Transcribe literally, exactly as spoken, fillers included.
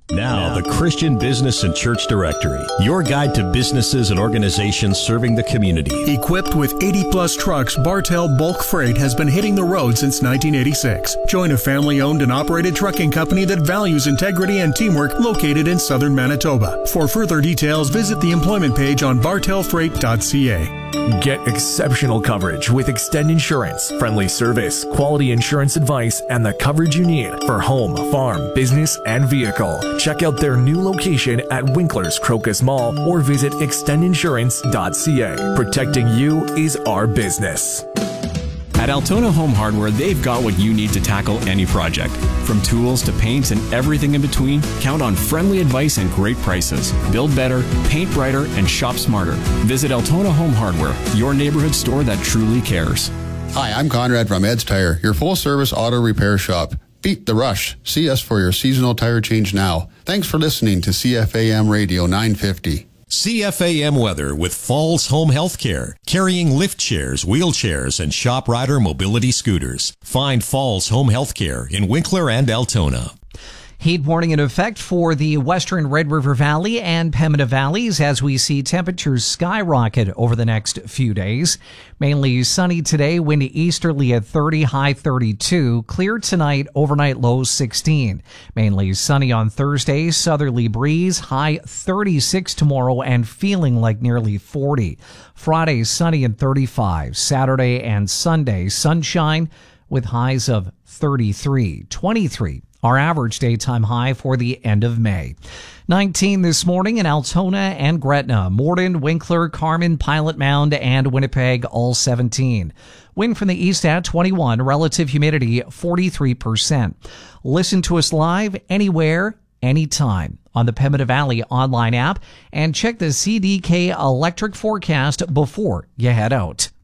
Now, the Christian Business and Church Directory, your guide to businesses and organizations serving the community. Equipped with eighty plus trucks, Bartell Bulk Freight has been hitting the road since nineteen eighty-six. Join a family-owned and operated trucking company that values integrity and teamwork, located in southern Manitoba. For further details, visit the employment page on bartell freight dot c a. Get exceptional coverage with Extend Insurance. Friendly service, quality insurance advice, and the coverage you need for home, farm, business, and vehicle. Check out their new location at Winkler's Crocus Mall or visit extend insurance dot c a. Protecting you is our business. At Altona Home Hardware, they've got what you need to tackle any project. From tools to paints and everything in between, count on friendly advice and great prices. Build better, paint brighter, and shop smarter. Visit Altona Home Hardware, your neighborhood store that truly cares. Hi, I'm Conrad from Ed's Tire, your full-service auto repair shop. Beat the rush. See us for your seasonal tire change now. Thanks for listening to C F A M Radio nine fifty. C F A M weather with Falls Home Healthcare, carrying lift chairs, wheelchairs, and shop rider mobility scooters. Find Falls Home Healthcare in Winkler and Altona. Heat warning in effect for the western Red River Valley and Pembina valleys as we see temperatures skyrocket over the next few days. Mainly sunny today, windy easterly at thirty, high thirty-two. Clear tonight, overnight low sixteen. Mainly sunny on Thursday, southerly breeze, high thirty-six tomorrow and feeling like nearly forty. Friday, sunny and thirty-five. Saturday and Sunday, sunshine with highs of thirty-three, twenty-three. Our average daytime high for the end of May. nineteen this morning in Altona and Gretna. Morden, Winkler, Carmen, Pilot Mound, and Winnipeg, all seventeen. Wind from the east at twenty-one. Relative humidity, forty-three percent. Listen to us live anywhere, anytime on the Pembina Valley online app and check the C D K electric forecast before you head out.